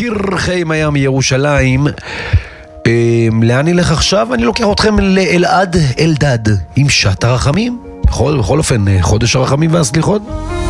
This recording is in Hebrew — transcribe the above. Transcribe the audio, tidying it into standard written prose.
פרחי מים ירושלים. לאן נלך עכשיו? אני לוקח אתכם לאלעד אלדד עם שעת הרחמים. בכל אופן, חודש הרחמים והסליחות.